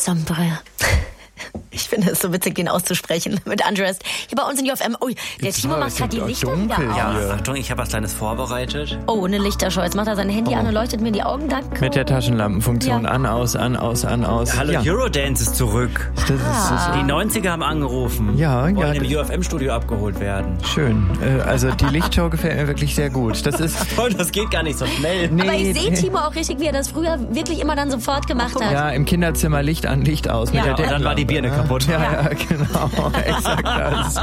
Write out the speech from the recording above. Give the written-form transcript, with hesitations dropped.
Sombre. Ich finde es so witzig, den auszusprechen mit Undressed. Hier bei uns in UFM. Oh, der Timo macht gerade die Lichter wieder aus. Ja, Achtung, ich habe was Kleines vorbereitet. Oh, eine Lichterschau. Jetzt macht er sein Handy an und leuchtet mir in die Augen. Danke. Mit der Taschenlampenfunktion. Ja. An, aus, an, aus, an, aus. Hallo, Eurodance ist zurück. Das ist Die 90er haben angerufen. Ja. Wollen im UFM-Studio abgeholt werden. Schön. Also die Lichtshow gefällt mir wirklich sehr gut. Das ist... Das geht gar nicht so schnell. Aber ich sehe Timo auch richtig, wie er das früher wirklich immer dann sofort gemacht hat. Ja, im Kinderzimmer Licht an, Licht aus. Mit der und dann war die Birne kaputt. Ja, genau. Exakt das.